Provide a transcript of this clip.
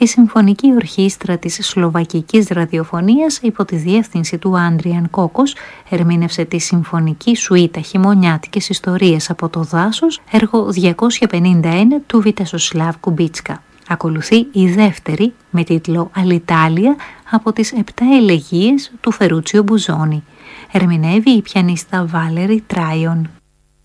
Η Συμφωνική Ορχήστρα της Σλοβακικής Ραδιοφωνίας υπό τη διεύθυνση του Άντριαν Κόκος ερμήνευσε τη Συμφωνική Σουίτα Χειμωνιάτικες Ιστορίες από το Δάσος, έργο 251 του Βιτεσοσλάβ Κουμπίτσκα. Ακολουθεί η δεύτερη με τίτλο «Αλιτάλια» από τις 7 ελεγγύες του Φερούτσιο Μπουζόνι. Ερμηνεύει η πιανίστα Βάλερη Τράιον.